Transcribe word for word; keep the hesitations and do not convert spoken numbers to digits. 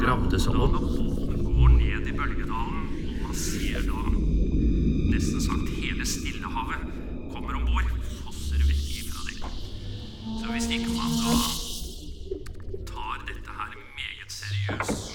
gravde seg opp. Båten går ned i bølgedalen, og man ser da nesten sagt hele Stillehavet kommer ombord, fosser vekk ifra dekk. Så hvis ikke man da tar dette her meget seriøst,